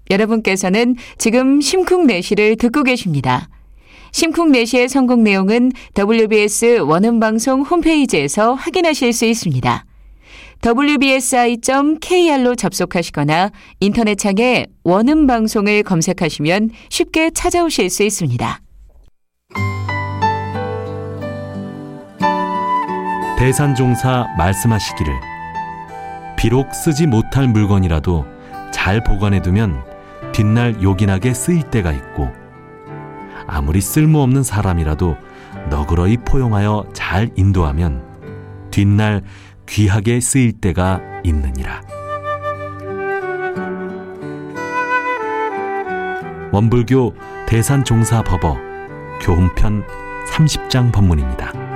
여러분께서는 지금 심쿵내시를 듣고 계십니다. 심쿵내시의 성공 내용은 WBS 원음방송 홈페이지에서 확인하실 수 있습니다. wbsi.kr로 접속하시거나 인터넷창에 원음방송을 검색하시면 쉽게 찾아오실 수 있습니다. 대산종사 말씀하시기를 비록 쓰지 못할 물건이라도 잘 보관해두면 뒷날 요긴하게 쓰일 때가 있고 아무리 쓸모없는 사람이라도 너그러이 포용하여 잘 인도하면 뒷날 귀하게 쓰일 때가 있느니라. 원불교 대산종사법어 교훈편 30장 법문입니다.